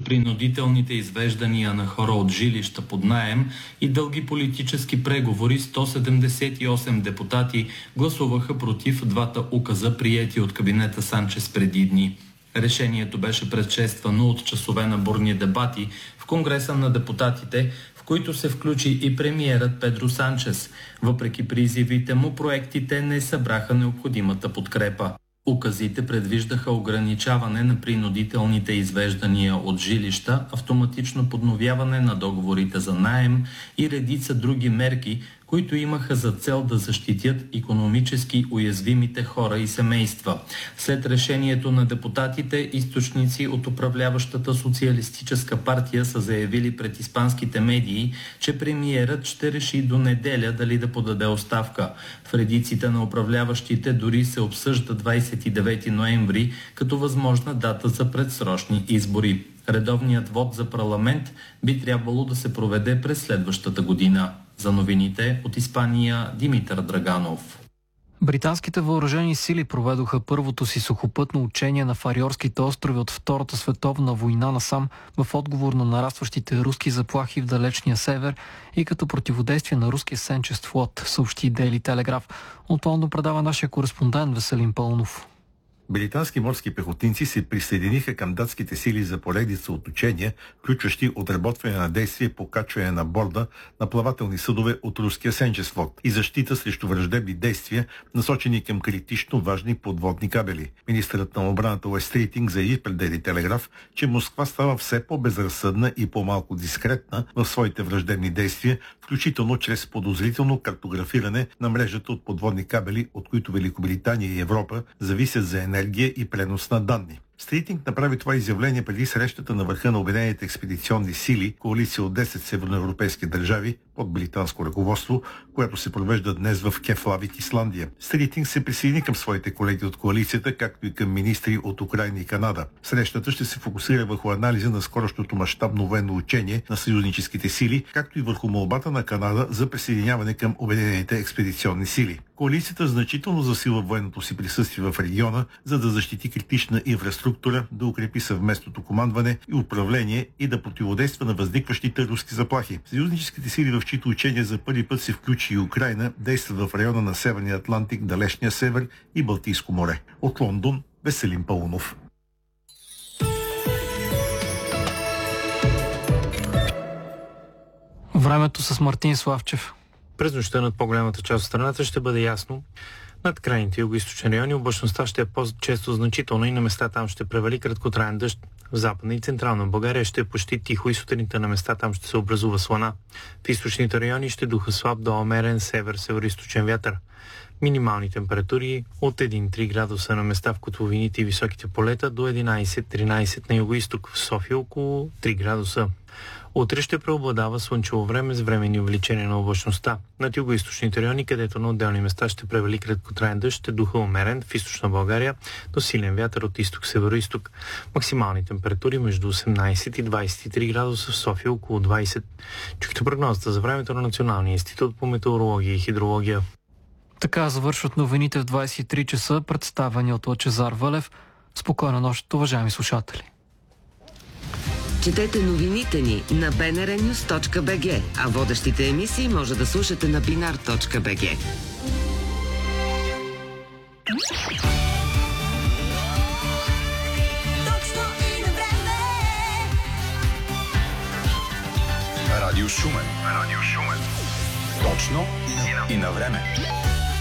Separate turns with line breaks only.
принудителните извеждания на хора от жилища под наем и дълги политически преговори, 178 депутати гласуваха против двата указа, приети от кабинета Санчес преди дни. Решението беше предшествано от часове на бурни дебати в Конгреса на депутатите, в които се включи и премиерът Педро Санчес. Въпреки призивите му, проектите не събраха необходимата подкрепа. Указите предвиждаха ограничаване на принудителните извеждания от жилища, автоматично подновяване на договорите за наем и редица други мерки, които имаха за цел да защитят икономически уязвимите хора и семейства. След решението на депутатите, източници от управляващата социалистическа партия са заявили пред испанските медии, че премиерът ще реши до неделя дали да подаде оставка. В редиците на управляващите дори се обсъжда 29 ноември като възможна дата за предсрочни избори. Редовният вод за парламент би трябвало да се проведе през следващата година. За новините от Испания, Димитър Драганов.
Британските въоръжени сили проведоха първото си сухопътно учение на Фариорските острови от Втората световна война насам в отговор на нарастващите руски заплахи в далечния север и като противодействие на руския сенчест флот, съобщи Дейли Телеграф. От Лондон предава нашия кореспондент Веселин Пълнов.
Британски морски пехотинци се присъединиха към датските сили за поредица от учения, включващи отработване на действие по качване на борда на плавателни съдове от руския Сенчес флот и защита срещу враждебни действия, насочени към критично важни подводни кабели. Министърът на отбраната Уест Кейтинг заяви пред Дейли Телеграф, че Москва става все по-безразсъдна и по-малко дискретна в своите враждебни действия, включително чрез подозрително картографиране на мрежата от подводни кабели, от които Великобритания и Европа зависят за енергия и пренос на данни. Стритинг направи това изявление преди срещата на върха на Обединените експедиционни сили, коалиция от 10 северноевропейски държави под британско ръководство, която се провежда днес в Кефлавик, Исландия. Стритинг се присъедини към своите колеги от коалицията, както и към министри от Украйна и Канада. Срещата ще се фокусира върху анализа на скорошното мащабно военно учение на съюзническите сили, както и върху молбата на Канада за присъединяване към Обединените експедиционни сили. Коалицията значително засилва военното си присъствие в региона, за да защити критична инфраструктура, да укрепи съвместното командване и управление и да противодейства на възникващите руски заплахи. Съюзническите сили, в чието учение за първи път се включи и Украйна, действат в района на Северния Атлантик, Далечния север и Балтийско море. От Лондон, Веселин Пълнов.
Времето с Мартин Славчев.
През нощта над по-голямата част от страната ще бъде ясно. Над крайните югоизточни райони облачността ще е по-често значителна и на места там ще превали краткотраен дъжд. В Западна и Централна България ще е почти тихо и сутринта на места там ще се образува слана. В източните райони ще духа слаб до умерен север-североизточен вятър. Минимални температури от 1-3 градуса на места в котловините и високите полета до 11-13 на югоизток, в София около 3 градуса. Утре ще преобладава слънчево време с временни увеличения на облачността. Над югоизточните райони, където на отделни места ще превали краткотраен дъжд, ще духа умерен в източна България до силен вятър от изток-североизток. Максимални температури между 18 и 23 градуса, в София около 20. Чухте прогнозата за времето на Националния институт по метеорология и хидрология.
Така завършват новините в 23 часа, представени от Лъчезар Вълев. Спокойна нощ, уважаеми слушатели.
Четете новините ни на bnrnews.bg, а водещите емисии може да слушате на binar.bg.
Радио Шумен. Точно и на време.